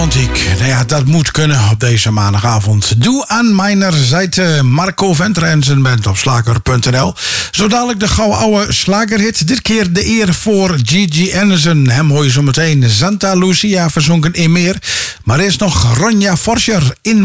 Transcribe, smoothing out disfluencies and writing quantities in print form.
Romantiek. Nou ja, dat moet kunnen op deze maandagavond. Doe aan mijn zijde Marco Ventrensen bent op slager.nl. Zo dadelijk de gouden oude slagerhit. Dit keer de eer voor Gigi Anderson. Hem hoor je zo meteen. Santa Lucia verzonken in meer. Maar eerst nog Ronja Forscher in